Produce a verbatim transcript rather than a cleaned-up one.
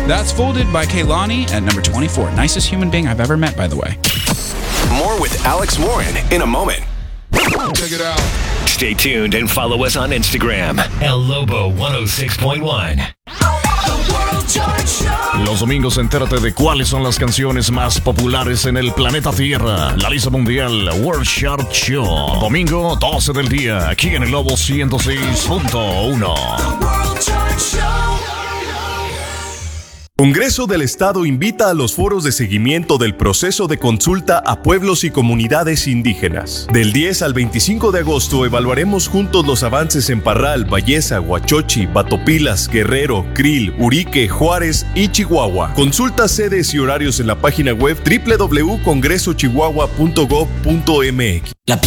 That's Folded by Kehlani at number twenty-four. Nicest human being I've ever met, by the way. More with Alex Warren in a moment. Check it out. Stay tuned and follow us on Instagram. El Lobo one oh six point one. Los domingos entérate de cuáles son las canciones más populares en el planeta Tierra. La lista mundial World Chart Show. Domingo doce del día, aquí en el Lobo ciento seis punto uno. Congreso del Estado invita a los foros de seguimiento del proceso de consulta a pueblos y comunidades indígenas. Del diez al veinticinco de agosto evaluaremos juntos los avances en Parral, Bayesa, Huachochi, Batopilas, Guerrero, Krill, Urique, Juárez y Chihuahua. Consulta sedes y horarios en la página web doble u doble u doble u punto congreso chihuahua punto gov punto m x. La